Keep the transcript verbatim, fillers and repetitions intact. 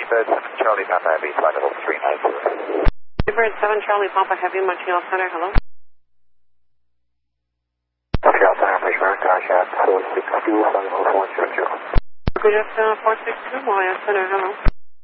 Bird seven Charlie Papa Heavy, flight level three nine zero. Bird seven Charlie Papa Heavy, Montreal Center, hello. Montreal Center, Fishburne, contact four six two, flight level four zero zero. Good, uh, four six two, Montreal Center, hello.